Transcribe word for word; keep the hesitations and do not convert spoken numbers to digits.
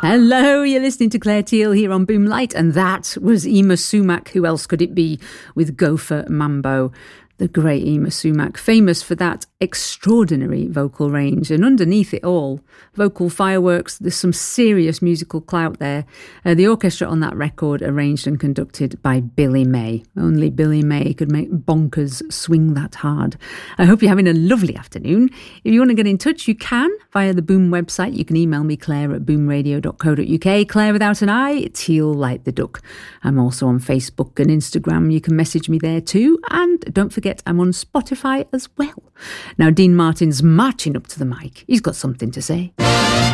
Hello, you're listening to Claire Teal here on Boom Light, and that was Yma Sumac. Who else could it be, with Gopher Mambo? The great Yma Sumac, famous for that extraordinary vocal range, and underneath it all, vocal fireworks. There's some serious musical clout there. Uh, the orchestra on that record, arranged and conducted by Billy May. Only Billy May could make bonkers swing that hard. I hope you're having a lovely afternoon. If you want to get in touch, you can via the Boom website. You can email me, Claire at boom radio dot co dot uk. Claire without an I, Teal like the duck. I'm also on Facebook and Instagram. You can message me there too. And don't forget, I'm on Spotify as well. Now, Dean Martin's marching up to the mic. He's got something to say.